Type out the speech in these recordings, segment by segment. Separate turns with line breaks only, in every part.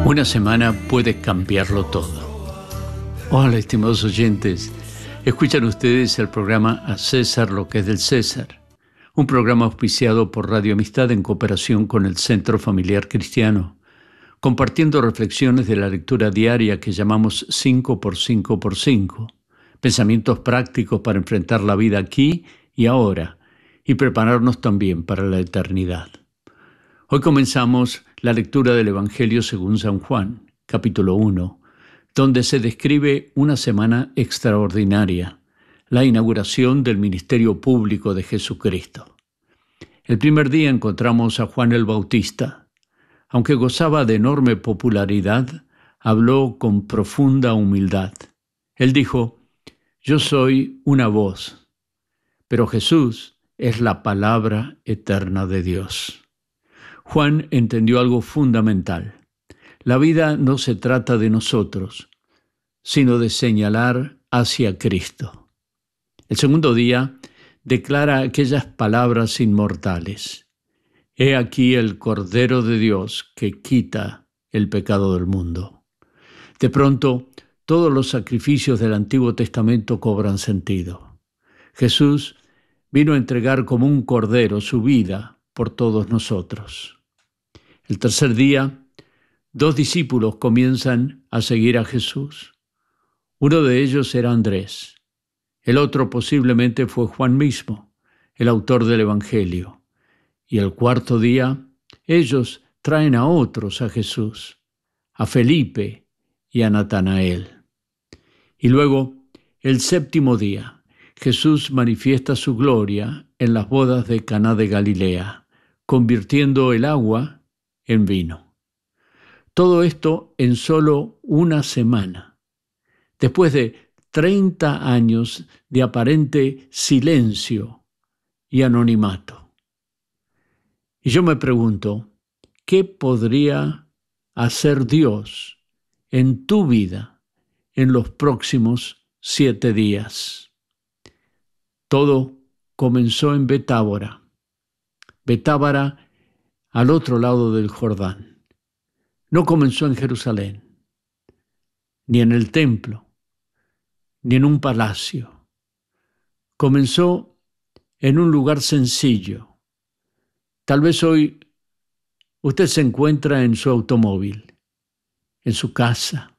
Una semana puede cambiarlo todo. Hola, estimados oyentes. Escuchan ustedes el programa A César lo que es del César, un programa auspiciado por Radio Amistad en cooperación con el Centro Familiar Cristiano, compartiendo reflexiones de la lectura diaria que llamamos 5x5x5, pensamientos prácticos para enfrentar la vida aquí y ahora y prepararnos también para la eternidad. Hoy comenzamos la lectura del Evangelio según San Juan, capítulo 1, donde se describe una semana extraordinaria, la inauguración del ministerio público de Jesucristo. El primer día encontramos a Juan el Bautista. Aunque gozaba de enorme popularidad, habló con profunda humildad. Él dijo: «Yo soy una voz, pero Jesús es la palabra eterna de Dios». Juan entendió algo fundamental. La vida no se trata de nosotros, sino de señalar hacia Cristo. El segundo día declara aquellas palabras inmortales: «He aquí el Cordero de Dios que quita el pecado del mundo». De pronto, todos los sacrificios del Antiguo Testamento cobran sentido. Jesús vino a entregar como un cordero su vida por todos nosotros. El tercer día, 2 discípulos comienzan a seguir a Jesús. Uno de ellos era Andrés. El otro posiblemente fue Juan mismo, el autor del Evangelio. Y el cuarto día, ellos traen a otros a Jesús, a Felipe y a Natanael. Y luego, el séptimo día, Jesús manifiesta su gloria en las bodas de Caná de Galilea, convirtiendo el agua en vino. Todo esto en solo una semana, después de 30 años de aparente silencio y anonimato. Y yo me pregunto, ¿qué podría hacer Dios en tu vida en los próximos 7 días? Todo comenzó en Betábara. Betábara al otro lado del Jordán. No comenzó en Jerusalén, ni en el templo, ni en un palacio. Comenzó en un lugar sencillo. Tal vez hoy usted se encuentra en su automóvil, en su casa,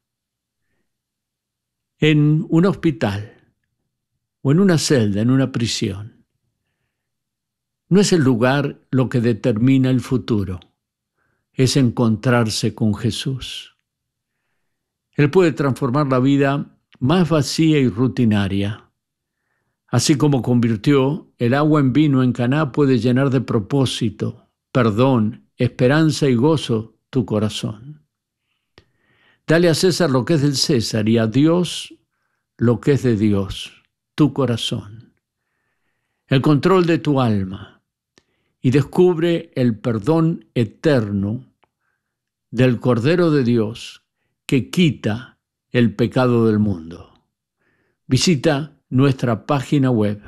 en un hospital o en una celda, en una prisión. No es el lugar lo que determina el futuro, es encontrarse con Jesús. Él puede transformar la vida más vacía y rutinaria. Así como convirtió el agua en vino en Caná, puede llenar de propósito, perdón, esperanza y gozo tu corazón. Dale a César lo que es del César y a Dios lo que es de Dios, tu corazón. El control de tu alma. Y descubre el perdón eterno del Cordero de Dios que quita el pecado del mundo. Visita nuestra página web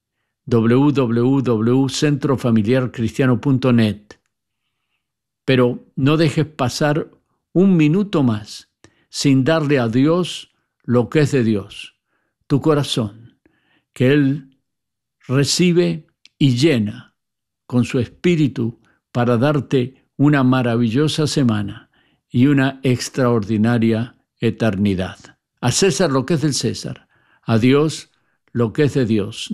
www.centrofamiliarcristiano.net, pero no dejes pasar un minuto más sin darle a Dios lo que es de Dios, tu corazón, que Él recibe y llena con su espíritu para darte una maravillosa semana y una extraordinaria eternidad. A César lo que es del César, a Dios lo que es de Dios.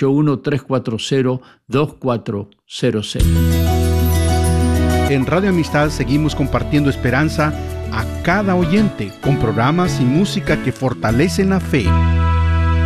281-340-2400.
En Radio Amistad seguimos compartiendo esperanza a cada oyente con programas y música que fortalecen la fe.